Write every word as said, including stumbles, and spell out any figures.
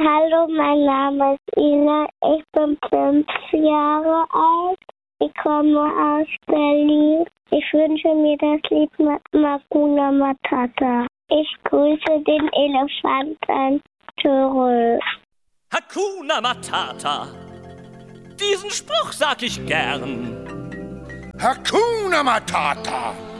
Hallo, mein Name ist Ina, ich bin fünf Jahre alt, ich komme aus Berlin. Ich wünsche mir das Lied Hakuna Matata. Ich grüße den Elefanten Törö. Hakuna Matata, diesen Spruch sag ich gern. Hakuna Matata.